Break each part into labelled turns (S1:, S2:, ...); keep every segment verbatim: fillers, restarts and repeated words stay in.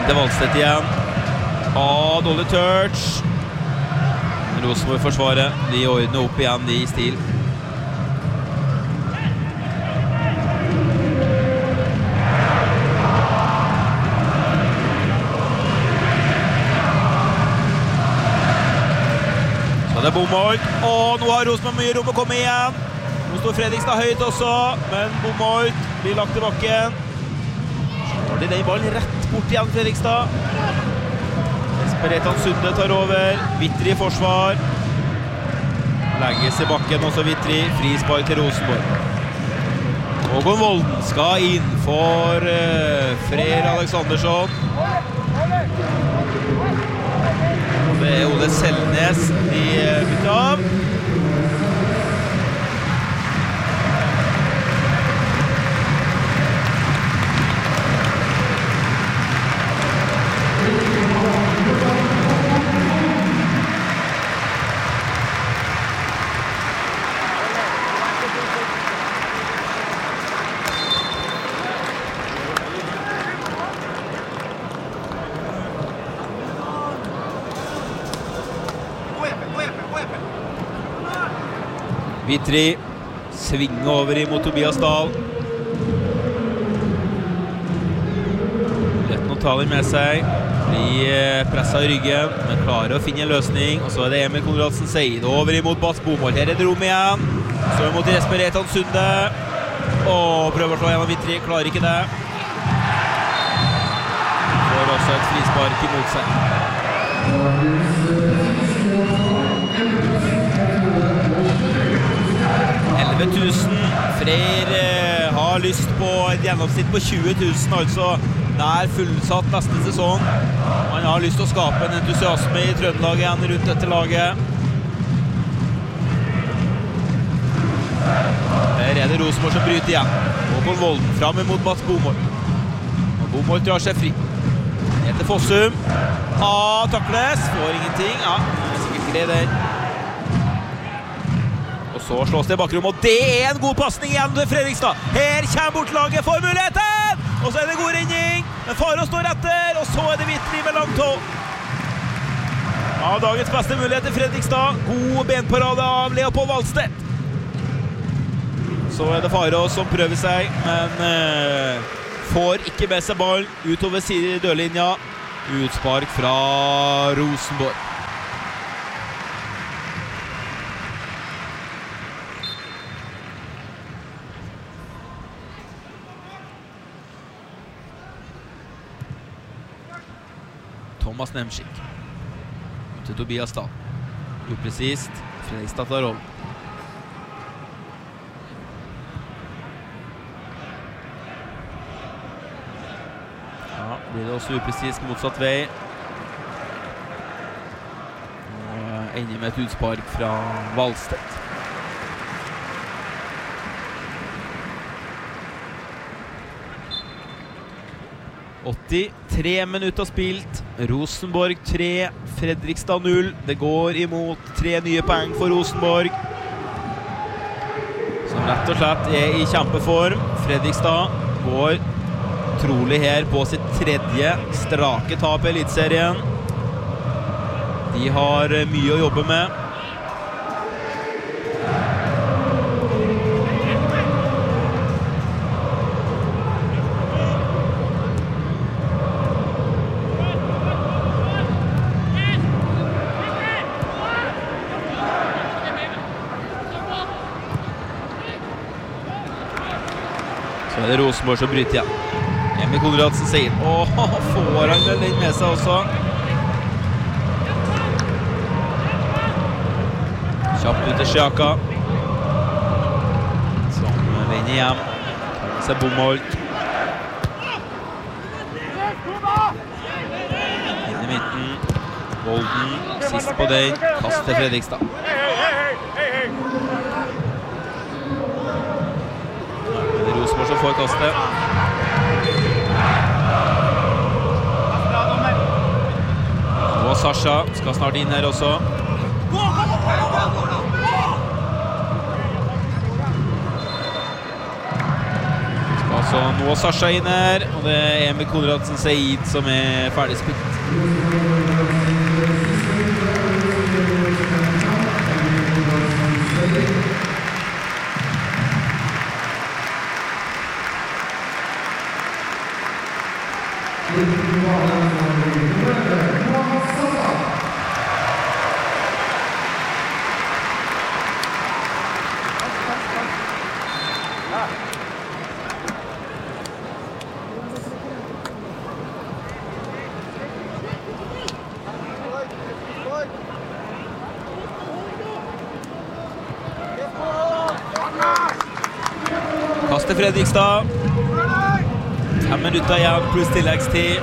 S1: til Valstedt igjen. Ah, dårlig touch. Rosenborg forsvaret. De ordner opp igjen, de i stil. Så det er Bomholt. Og nå har Rosenborg mye rom å komme igjen. Nå står Fredrikstad høyt også, men Bomholt blir lagt til bakken. Så de den ballen rett bort igjen, Fredrikstad. Esperetan Sunde tar over. Vitri i forsvar. Legges i bakken også Vitri. Frispark til Rosenborg. Håkon Volden skal inn for uh, Freyr Aleksandersson. Det er Ole Selnes de bytter av. Vitri svinger over imot Tobias Dahl. Lett å ta den med seg. Blir presset i ryggen, men klarer å finne en løsning. Og så er det Emil Konradsen Seid over imot Bats Bomholt. Her er det rom igjen. Så imot Esperetan Sunde. Og prøver å slå gjennom Vitri. Klarer ikke det. Får også et frispark imot seg. elleve tusen. Freyr eh, har lyst på et gjennomsnitt på tjue tusen, altså nær fullsatt neste sesong. Man har lyst til å skape en entusiasme i Trøndelag igjen rundt dette laget. Her er det Rosenborg som bryter igjen. Håkon Volden frem imot Mats Bomholt. Og Bomholt drar seg fri. Ned til Fossum. Ah, takles. Får ingenting. Ja, sikkert grei den. Så slås det i bakrom, og det er en god passning igjen til Fredrikstad. Her kommer bortlaget for muligheten! Og så er det god redning. Men Faro står etter, og så er det Vitri med langt tå. Ja, dagens beste mulighet til Fredrikstad. God benparade av Leopold Valstedt. Så er det Faro som prøver seg, men eh, får ikke med seg ballen utover dørlinja. Utspark fra Rosenborg. Thomas Nemskik til Tobias Dahl. Upresist. Fredrikstad tar over. Ja, blir det også upresist motsatt vei. Og ender med et utspark fra Valstedt. åttitre minutter spilt. Rosenborg tre, Fredrikstad null. Det går imot tre nye poeng for Rosenborg, som rett og slett er i kjempeform. Fredrikstad går trolig her på sitt tredje strake tap i elitserien. De har mye å jobbe med. Så er det Rosenborg som bryter igjen. Emil Konradsen sier, åh, får han vel den med seg også. Kjapt ut til Sjaka. Som vinner hjem. Så er Bomholt. Inn i midten. Volden, sist på den. Kast til Fredrikstad. Rosenborg som får kastet. Og Sasha skal snart inn her også. Skal Så nå er Sasha inn her, og det er Emil Konradsen Said som er ferdig spilt. Kast til Fredrikstad. Fem minutter igjen, pluss tilleggstid.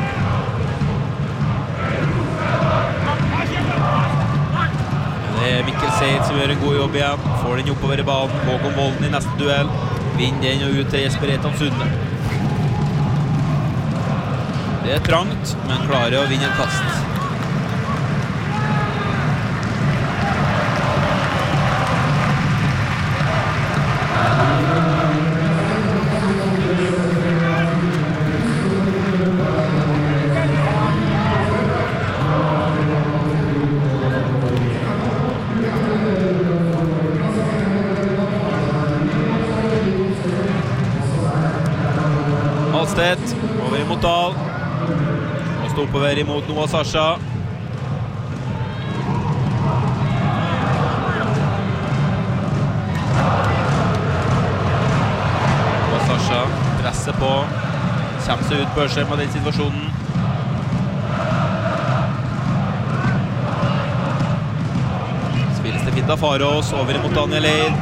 S1: Det er Mikkel Seid som gjør en god jobb igjen. Får den oppover i banen. Håkon Volden i neste duell. Vinner den og ut til Jesper Etan Sunde. Det er trangt, men klarer å vinne et kast. Halstedt, over imot Dahl. Og stå oppover imot Noah Sasha. Noah Sasha presser på. Kommer seg ut Børsheim av den situasjonen. Spilles det fint av Farås, over imot Daniel Eir.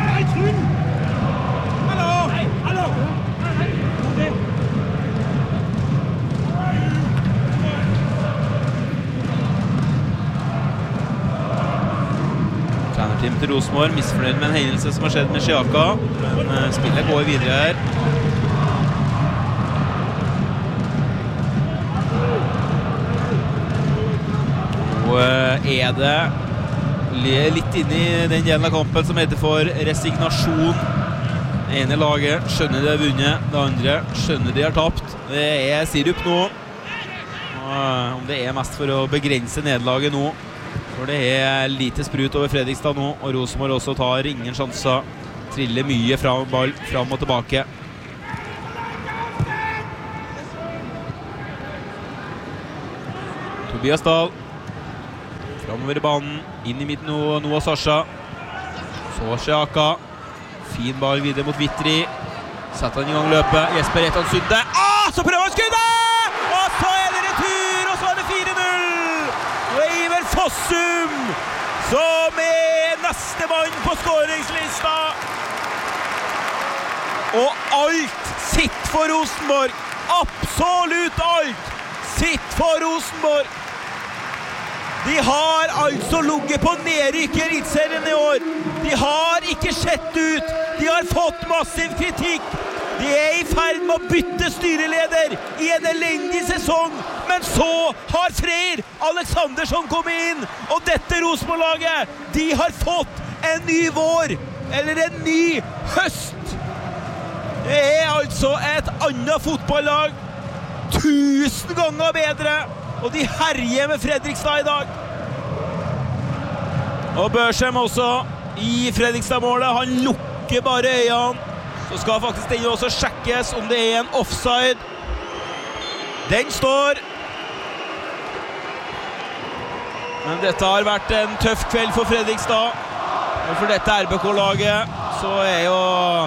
S1: Trenerteam til Rosenborg, misfornøyd med en hendelse som har skjedd med Sjaka, men uh, spillet går videre her. Og uh, er det litt inne i den delen av kampen som heter for resignasjon. Det ene laget skjønner de har vunnet, det andre skjønner de har tapt. Det er sirup nå. Og, uh, om det er mest for å begrense nederlaget nå. For det er lite sprut over Fredrikstad nå, og Rosenborg også tar ingen sjanser. Triller mye fram, ball fram og tilbake. Tobias Dahl. Framover i banen, inn i midten nå, Noah Sasha. Så Sjaka. Fin ball videre mot Vittri. Setter han i gang løpet. Jesper Etan Sunde. Ah, så prøver han skuddet! Og så er det retur, og så er det fire null! Weiver Fossum, som er neste mann på skåringslista. Og alt sitt for Rosenborg. Absolutt alt sitt for Rosenborg. De har altså ligget på nedrykk i Eliteserien i år. De har ikke sett ut. De har fått massiv kritikk. De er i ferd med å bytte styreleder i en elendig sesong. Men så har Freyr Alexandersson kommet inn. Og dette Rosenborg-laget, de har fått en ny vår. Eller en ny høst. Det er altså et annet fotballag. Tusen ganger bedre. Og de herjer med Fredrikstad i dag. Og Børsheim også i Fredrikstad-målet. Han lukker bare øynene. Så skal faktisk den også sjekkes om det er en offside. Den står. Men dette har vært en tøff kveld for Fredrikstad. Og for dette R B K-laget så er jo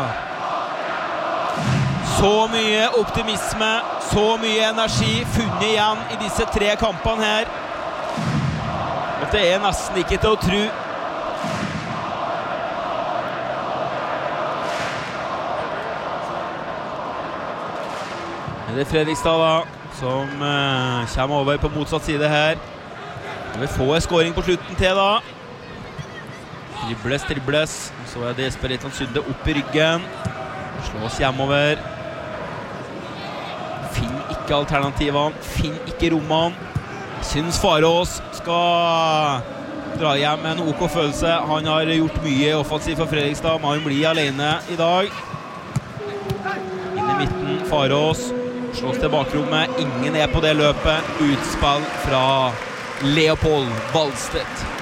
S1: så mye optimisme, så mye energi funnet igjen i disse tre kampene her. At det er nesten ikke til å tro. Det er Fredrikstad da, som uh, kommer over på motsatt side her. Vi får en scoring på slutten til da. Dribles, dribles. Så er det Jesper Etan Sunde opp i ryggen. Slås hjemover. Finn ikke alternativene, finn ikke rommene. Syns Farås skal dra hjem med en OK følelse. Han har gjort mye offensivt for Fredrikstad, men han blir alene i dag. Inn inn i midten, Farås slås til bakrommet, ingen er på det løpet, utspill fra Leopold Valstedt.